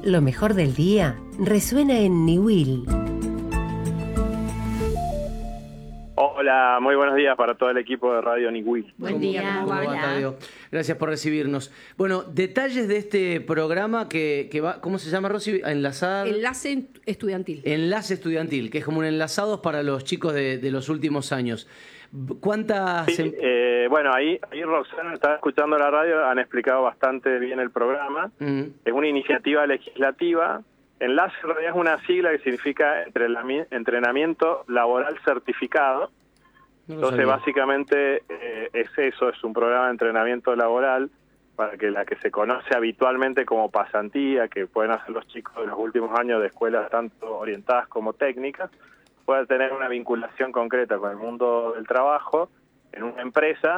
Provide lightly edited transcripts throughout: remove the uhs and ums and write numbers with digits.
Lo mejor del día resuena en Niwil. Hola, muy buenos días para todo el equipo de Radio Niwil. Buen día, ¿Cómo va, Tadeo? Gracias por recibirnos. Bueno, detalles de este programa que va, ¿cómo se llama, Rosy? Enlazar... Enlace estudiantil. Enlace estudiantil, que es como un enlazados para los chicos de los últimos años. ¿Cuántas...? Sí, bueno, ahí Roxana está escuchando la radio, han explicado bastante bien el programa. Es una iniciativa legislativa. Enlace en realidad es una sigla que significa entrenamiento laboral certificado. Entonces, básicamente es eso, es un programa de entrenamiento laboral para que la que se conoce habitualmente como pasantía, que pueden hacer los chicos de los últimos años de escuelas tanto orientadas como técnicas, pueda tener una vinculación concreta con el mundo del trabajo en una empresa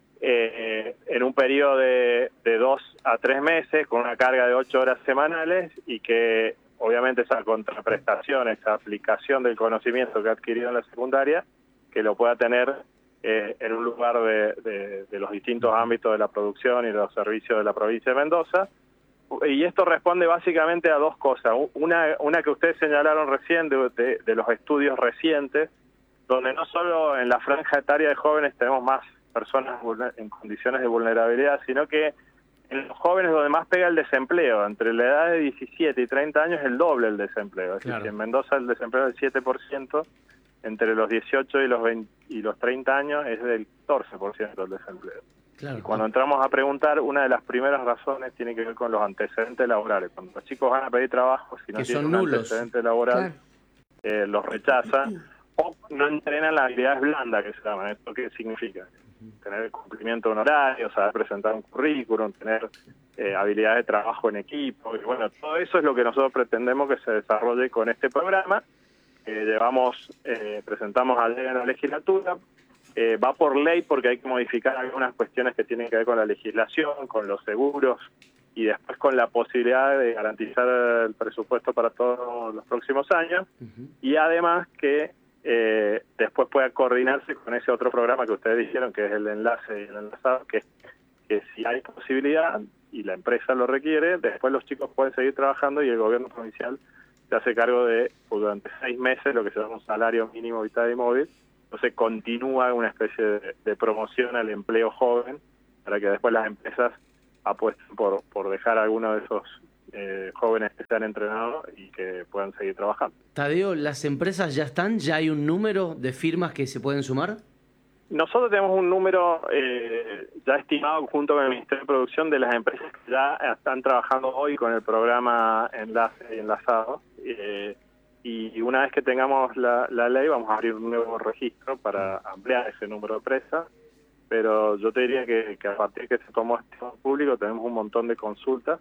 en un periodo de 2 a 3 meses con una carga de 8 horas semanales y que obviamente esa contraprestación, esa aplicación del conocimiento que ha adquirido en la secundaria, que lo pueda tener en un lugar de los distintos ámbitos de la producción y de los servicios de la provincia de Mendoza. Y esto responde básicamente a dos cosas. Una que ustedes señalaron recién de los estudios recientes, donde no solo en la franja etaria de jóvenes tenemos más personas en condiciones de vulnerabilidad, sino que en los jóvenes donde más pega el desempleo, entre la edad de 17 y 30 años es el doble el desempleo. Es decir, que en Mendoza el desempleo es del 7%, entre los 18 y los 30 años es del 14% el desempleo. Claro. Y cuando entramos a preguntar, una de las primeras razones tiene que ver con los antecedentes laborales. Cuando los chicos van a pedir trabajo, si no tienen un antecedente laboral, los rechazan o no entrenan las habilidades blandas que se llaman. ¿Esto qué significa? Tener el cumplimiento de un horario, saber presentar un currículum, tener habilidades de trabajo en equipo. Y bueno, todo eso es lo que nosotros pretendemos que se desarrolle con este programa. Presentamos ayer en la legislatura. Va por ley porque hay que modificar algunas cuestiones que tienen que ver con la legislación, con los seguros y después con la posibilidad de garantizar el presupuesto para todos los próximos años y además que después pueda coordinarse con ese otro programa que ustedes dijeron que es el enlace y el enlazado, que si hay posibilidad y la empresa lo requiere, después los chicos pueden seguir trabajando y el gobierno provincial se hace cargo de durante 6 meses lo que se llama un salario mínimo vital y móvil. Entonces continúa una especie de promoción al empleo joven para que después las empresas apuesten por dejar a algunos de esos jóvenes que se han entrenado y que puedan seguir trabajando. Tadeo, ¿las empresas ya están? ¿Ya hay un número de firmas que se pueden sumar? Nosotros tenemos un número ya estimado junto con el Ministerio de Producción de las empresas que ya están trabajando hoy con el programa Enlace y Enlazado. Y una vez que tengamos la ley vamos a abrir un nuevo registro para ampliar ese número de empresas, pero yo te diría que a partir de que se tomó este público tenemos un montón de consultas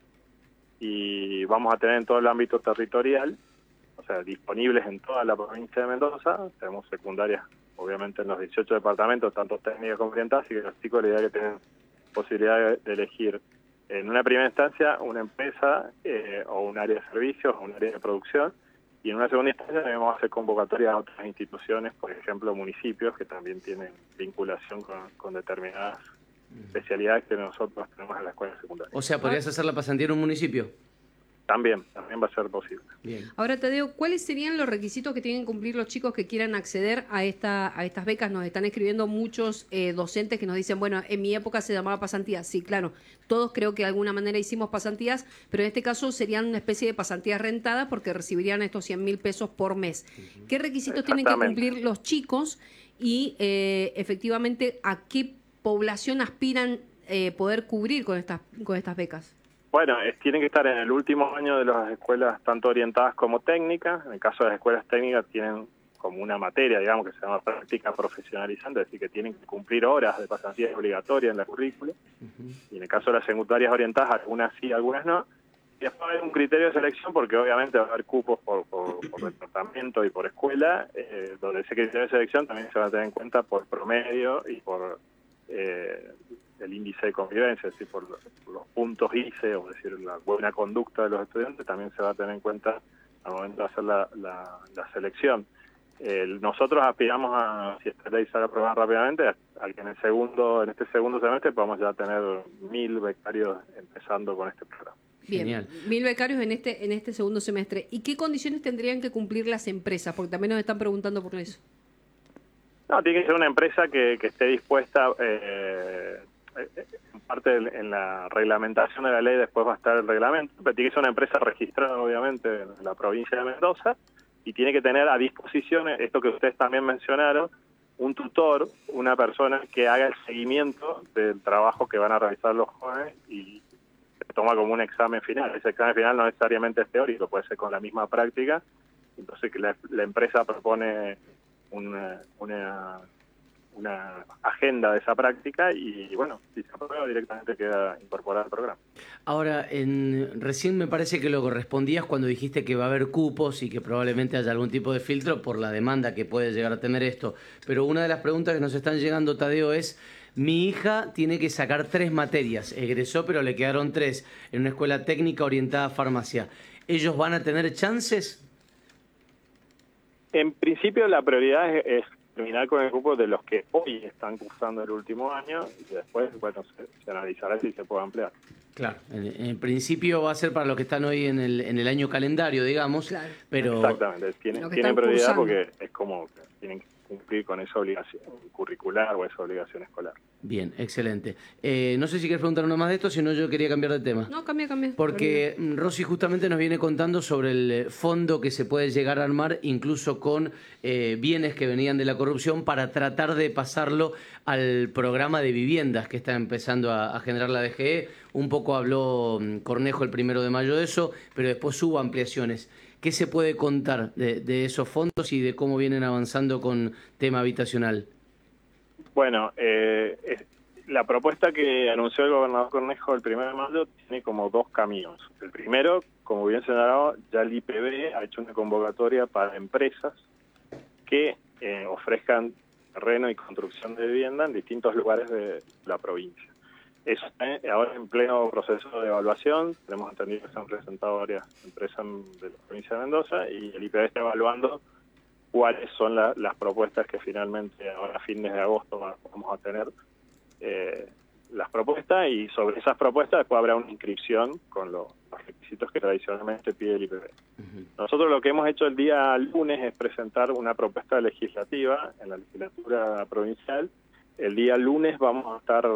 y vamos a tener en todo el ámbito territorial, o sea, disponibles en toda la provincia de Mendoza. Tenemos secundarias obviamente en los 18 departamentos, tanto técnicas como orientadas, así que los chicos la idea que tienen posibilidad de elegir en una primera instancia una empresa o un área de servicios o un área de producción. Y en una segunda instancia también vamos a hacer convocatoria a otras instituciones, por ejemplo municipios que también tienen vinculación con determinadas especialidades que nosotros tenemos en la escuela secundaria. O sea, ¿podrías hacer la pasantía en un municipio? También va a ser posible. Bien. Ahora, Tadeo, ¿cuáles serían los requisitos que tienen que cumplir los chicos que quieran acceder a estas becas? Nos están escribiendo muchos docentes que nos dicen, bueno, en mi época se llamaba pasantía. Sí, claro, todos creo que de alguna manera hicimos pasantías, pero en este caso serían una especie de pasantías rentadas porque recibirían estos 100.000 pesos por mes. ¿Qué requisitos tienen que cumplir los chicos y efectivamente a qué población aspiran poder cubrir con estas becas? Bueno, tienen que estar en el último año de las escuelas tanto orientadas como técnicas. En el caso de las escuelas técnicas tienen como una materia, digamos, que se llama práctica profesionalizante, es decir, que tienen que cumplir horas de pasantía obligatoria en la currícula. Y en el caso de las secundarias orientadas, algunas sí, algunas no. Y después hay un criterio de selección porque obviamente va a haber cupos por departamento y por escuela, donde ese criterio de selección también se va a tener en cuenta por promedio y por el índice de convivencia, es decir, por los puntos ICE, o decir, la buena conducta de los estudiantes, también se va a tener en cuenta al momento de hacer la selección. Nosotros aspiramos a, si esta ley sale aprobada rápidamente, a que en este segundo semestre podamos ya tener 1.000 becarios empezando con este programa. Bien, Genial. 1000 becarios en este segundo semestre. ¿Y qué condiciones tendrían que cumplir las empresas? Porque también nos están preguntando por eso. No, tiene que ser una empresa que esté dispuesta, en parte en la reglamentación de la ley después va a estar el reglamento, pero tiene que ser una empresa registrada obviamente en la provincia de Mendoza y tiene que tener a disposición, esto que ustedes también mencionaron, un tutor, una persona que haga el seguimiento del trabajo que van a realizar los jóvenes y se toma como un examen final. Ese examen final no necesariamente es teórico, puede ser con la misma práctica. Entonces que la empresa propone una agenda de esa práctica y bueno, si se aprueba directamente queda incorporada al programa. Ahora, recién me parece que lo correspondías cuando dijiste que va a haber cupos y que probablemente haya algún tipo de filtro por la demanda que puede llegar a tener esto. Pero una de las preguntas que nos están llegando, Tadeo, es: mi hija tiene que sacar 3 materias, egresó pero le quedaron 3 en una escuela técnica orientada a farmacia. ¿Ellos van a tener chances? En principio la prioridad es terminar con el grupo de los que hoy están cursando el último año y después, bueno, se analizará si se puede ampliar. Claro, en principio va a ser para los que están hoy en el año calendario, digamos, Claro. Pero... Exactamente, tienen prioridad cursando, porque es como que tienen que cumplir con esa obligación curricular o esa obligación escolar. Bien, excelente. No sé si quieres preguntar uno más de esto, si no yo quería cambiar de tema. No, cambia. Porque Rosy justamente nos viene contando sobre el fondo que se puede llegar a armar incluso con bienes que venían de la corrupción para tratar de pasarlo al programa de viviendas que está empezando a generar la DGE. Un poco habló Cornejo el 1 de mayo de eso, pero después hubo ampliaciones. ¿Qué se puede contar de esos fondos y de cómo vienen avanzando con tema habitacional? Bueno, la propuesta que anunció el gobernador Cornejo el 1 de mayo tiene como 2 caminos. El primero, como bien señalado, ya el IPB ha hecho una convocatoria para empresas que ofrezcan terreno y construcción de vivienda en distintos lugares de la provincia. Eso está ahora en pleno proceso de evaluación. Tenemos entendido que se han presentado varias empresas de la provincia de Mendoza y el IPB está evaluando cuáles son las propuestas que finalmente ahora a fines de agosto vamos a tener las propuestas, y sobre esas propuestas después habrá una inscripción con los requisitos que tradicionalmente pide el IPB. Nosotros lo que hemos hecho el día lunes es presentar una propuesta legislativa en la legislatura provincial. El día lunes vamos a estar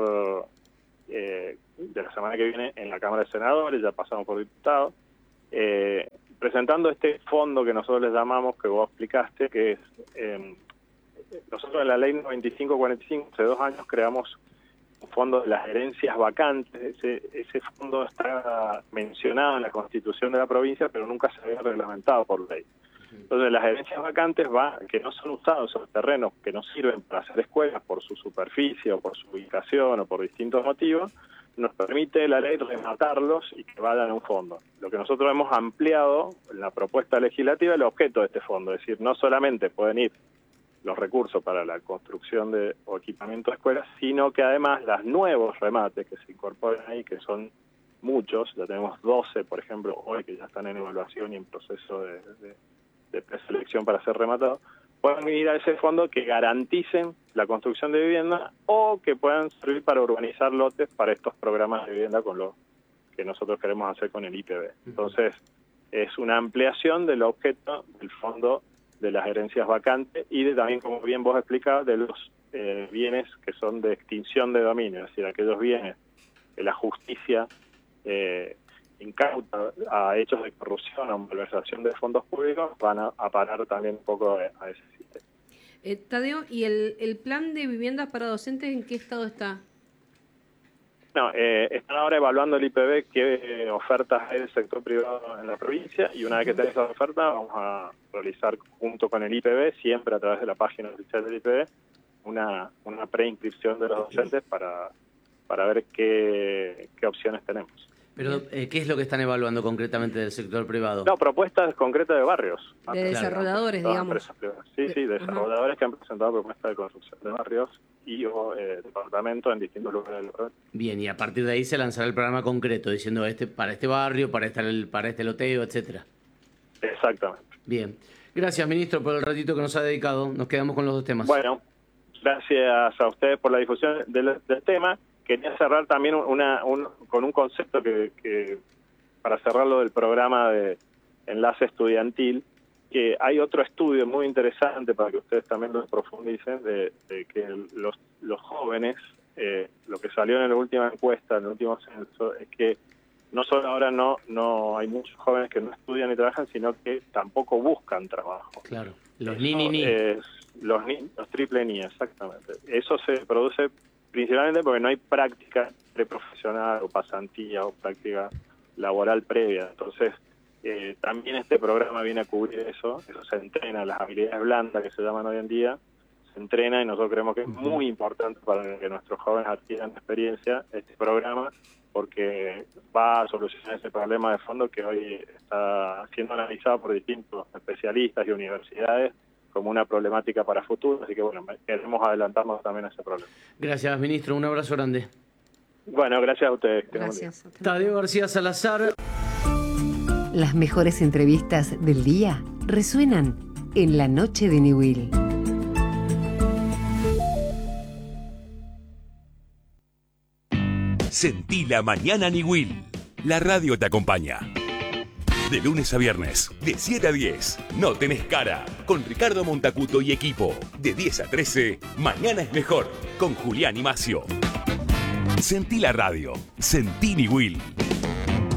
de la semana que viene en la Cámara de Senadores, ya pasamos por diputados, presentando este fondo que nosotros les llamamos, que vos explicaste, que es, nosotros en la ley 9545, hace 2 años creamos un fondo de las herencias vacantes. Ese fondo está mencionado en la Constitución de la provincia, pero nunca se había reglamentado por ley. Entonces las herencias vacantes que no son usados, esos terrenos que no sirven para hacer escuelas por su superficie o por su ubicación o por distintos motivos, nos permite la ley rematarlos y que vayan a un fondo. Lo que nosotros hemos ampliado en la propuesta legislativa es el objeto de este fondo, es decir, no solamente pueden ir los recursos para la construcción o equipamiento de escuelas, sino que además los nuevos remates que se incorporan ahí, que son muchos, ya tenemos 12, por ejemplo, hoy que ya están en evaluación y en proceso de preselección para ser rematados, puedan ir a ese fondo que garanticen la construcción de vivienda o que puedan servir para urbanizar lotes para estos programas de vivienda con lo que nosotros queremos hacer con el IPB. Entonces, es una ampliación del objeto del fondo de las herencias vacantes y también, como bien vos explicabas, de los bienes que son de extinción de dominio, es decir, aquellos bienes que la justicia incauta a hechos de corrupción o malversación de fondos públicos, van a parar también un poco a ese sistema. Tadeo, ¿y el plan de viviendas para docentes en qué estado está? No, están ahora evaluando el IPB qué ofertas hay del sector privado en la provincia, y una vez que tenga esa oferta vamos a realizar junto con el IPB, siempre a través de la página oficial del IPB, una preinscripción de los docentes para ver qué opciones tenemos. Pero, ¿qué es lo que están evaluando concretamente del sector privado? No, propuestas concretas de barrios. De desarrolladores, digamos. Sí, desarrolladores que han presentado propuestas de construcción de barrios y departamentos en distintos lugares del país. Bien, y a partir de ahí se lanzará el programa concreto, diciendo para este barrio, para este loteo, etcétera. Exactamente. Bien. Gracias, ministro, por el ratito que nos ha dedicado. Nos quedamos con los 2 temas. Bueno, gracias a ustedes por la difusión del tema. Quería cerrar también con un concepto que para cerrar lo del programa de enlace estudiantil, que hay otro estudio muy interesante para que ustedes también lo profundicen, de que los jóvenes, lo que salió en la última encuesta, en el último censo, es que no solo ahora no hay muchos jóvenes que no estudian y trabajan, sino que tampoco buscan trabajo. Claro, los los triple ni, exactamente. Eso se produce principalmente porque no hay práctica preprofesional o pasantía o práctica laboral previa. Entonces, también este programa viene a cubrir eso se entrena, las habilidades blandas que se llaman hoy en día, se entrena, y nosotros creemos que es muy importante para que nuestros jóvenes adquieran experiencia este programa, porque va a solucionar ese problema de fondo que hoy está siendo analizado por distintos especialistas y universidades como una problemática para futuro, así que bueno, queremos adelantarnos también a ese problema. Gracias, ministro, un abrazo grande. Bueno, gracias a ustedes. Gracias. Tadeo García Salazar. Las mejores entrevistas del día resuenan en la noche de Newell. Sentí la mañana Newell. La radio te acompaña. De lunes a viernes, de 7 a 10, No Tenés Cara, con Ricardo Montacuto y equipo. De 10 a 13, Mañana es Mejor, con Julián y Macio. Sentí la radio. Sentí Newell.